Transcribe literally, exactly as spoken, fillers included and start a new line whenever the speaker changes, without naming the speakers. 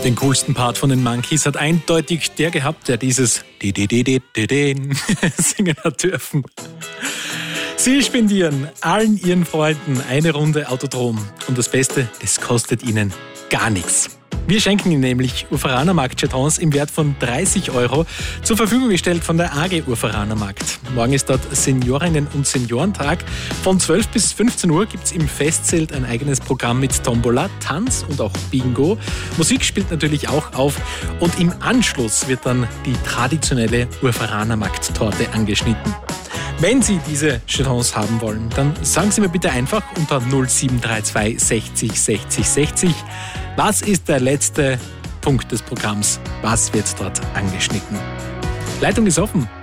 Den coolsten Part von den Monkeys hat eindeutig der gehabt, der dieses singen hat dürfen. Sie spendieren allen ihren Freunden eine Runde Autodrom. Und das Beste, es kostet ihnen gar nichts. Wir schenken Ihnen nämlich Uferanermarkt-Jetons im Wert von dreißig Euro zur Verfügung gestellt von der A G Uferanermarkt. Morgen ist dort Seniorinnen- und Seniorentag. Von zwölf bis fünfzehn Uhr gibt es im Festzelt ein eigenes Programm mit Tombola, Tanz und auch Bingo. Musik spielt natürlich auch auf und im Anschluss wird dann die traditionelle Uferanermarkt-Torte angeschnitten. Wenn Sie diese Jetons haben wollen, dann sagen Sie mir bitte einfach unter null sieben drei zwei sechzig sechzig sechzig, was ist der letzte Punkt des Programms? Was wird dort angeschnitten? Leitung ist offen.